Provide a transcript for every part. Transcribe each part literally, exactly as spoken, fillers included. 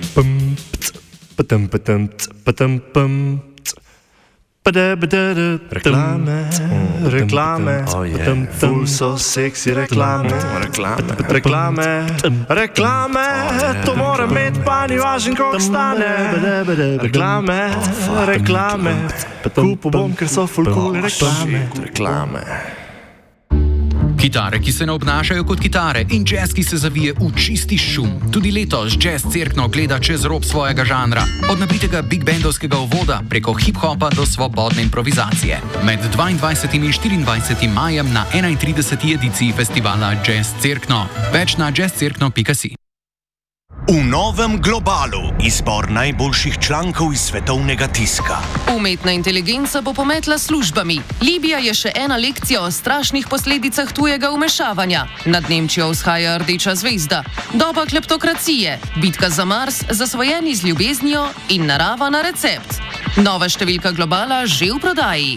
Reklame, reklame, ful so seksi reklame, reklame, reklame, to mora imeti pani važen, koliko stane. Reklame, reklame, kupo bom, ker so ful cool reklame, reklame. Kitare, ki se ne obnašajo kot kitare in jazz, ki se zavije v čisti šum. Tudi letos Jazz Cerkno gleda čez rob svojega žanra. Od napitega big bandovskega uvoda preko hip-hopa do svobodne improvizacije. Med dvaindvajsetim in štiriindvajsetim majem na enaintrideseti ediciji festivala Jazz Cerkno. Več na jazz cerkno pika si. V novem globalu izbor najboljših člankov iz svetovnega tiska. Umetna inteligenca bo pometla službami. Libija je še ena lekcija o strašnih posledicah tujega vmešavanja. Nad Nemčijo vzhaja rdeča zvezda. Doba kleptokracije, bitka za Mars, zasvojeni z ljubeznijo in narava na recept. Nova številka globala že v prodaji.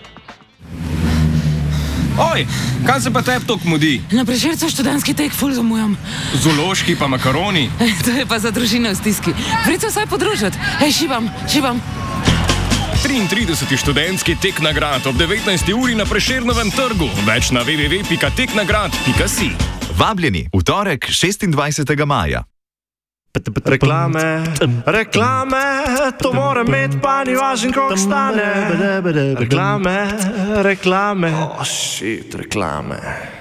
Oj, kaj se pa tebi tok mudi? Na Prešercu študentski tek ful zamujam. Zoološki pa makaroni? To je pa za družine v stiski. Vred se vsaj podružiti. Ej, šibam, šibam. triintrideseti študentski tek nagrad ob devetnajsti uri na Prešernovem trgu. Več na w w w pika tek nagrad pika si. Vabljeni v torek šestindvajsetega maja. Reklame, reklame, to mora imeti pani važen, koliko stane. Reklame, reklame, oh shit, reklame.